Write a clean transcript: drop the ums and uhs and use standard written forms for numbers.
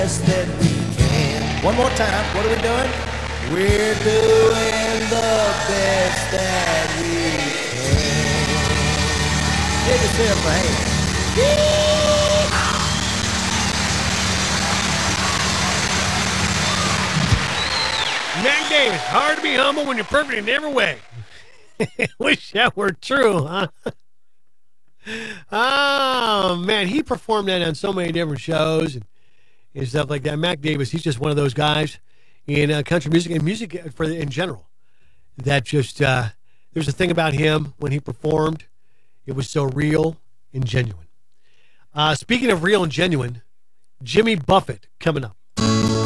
best that we can. One more time. What are we doing? We're doing the best that we can. Give yourself a hand. Mac Davis, hard to be humble when you're perfect in every way. Wish that were true, huh? Oh, man, he performed that on so many different shows and stuff like that. Mac Davis, he's just one of those guys in country music and music in general that just, there's a thing about him when he performed. It was so real and genuine. Speaking of real and genuine, Jimmy Buffett coming up.